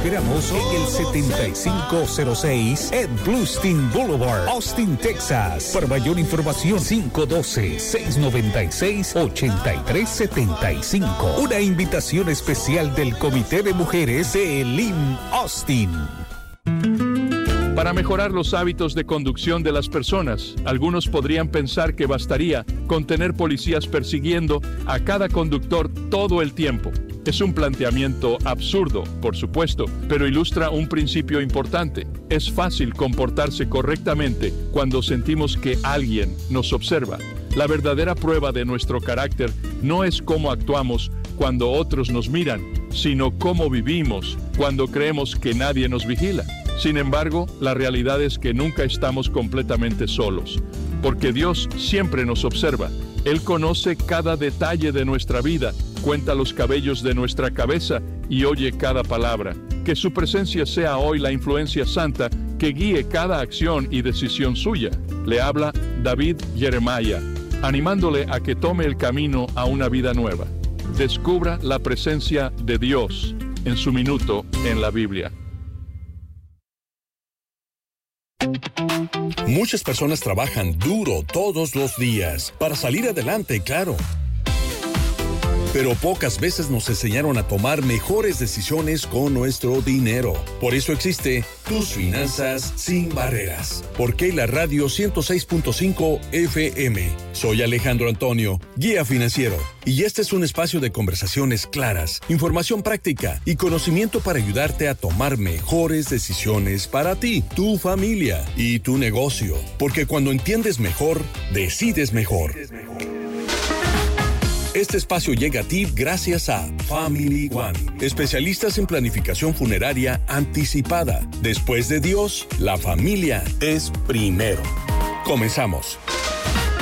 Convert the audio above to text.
esperamos en el 7506 Ed Bluestein Boulevard, Austin, Texas. Para mayor información, 512-696-8375. Una invitación especial del Comité de Mujeres de Elim Austin. Para mejorar los hábitos de conducción de las personas, algunos podrían pensar que bastaría con tener policías persiguiendo a cada conductor todo el tiempo. Es un planteamiento absurdo, por supuesto, pero ilustra un principio importante. Es fácil comportarse correctamente cuando sentimos que alguien nos observa. La verdadera prueba de nuestro carácter no es cómo actuamos cuando otros nos miran, sino cómo vivimos cuando creemos que nadie nos vigila. Sin embargo, la realidad es que nunca estamos completamente solos, porque Dios siempre nos observa. Él conoce cada detalle de nuestra vida, cuenta los cabellos de nuestra cabeza y oye cada palabra. Que su presencia sea hoy la influencia santa que guíe cada acción y decisión suya. Le habla David Jeremiah, animándole a que tome el camino a una vida nueva. Descubra la presencia de Dios en su minuto en la Biblia. Muchas personas trabajan duro todos los días para salir adelante, claro. Pero pocas veces nos enseñaron a tomar mejores decisiones con nuestro dinero. Por eso existe Tus Finanzas Sin Barreras. Por Keila Radio 106.5 FM. Soy Alejandro Antonio, guía financiero. Y este es un espacio de conversaciones claras, información práctica y conocimiento para ayudarte a tomar mejores decisiones para ti, tu familia y tu negocio. Porque cuando entiendes mejor, decides mejor. Este espacio llega a ti gracias a Family One, especialistas en planificación funeraria anticipada. Después de Dios, la familia es primero. Comenzamos.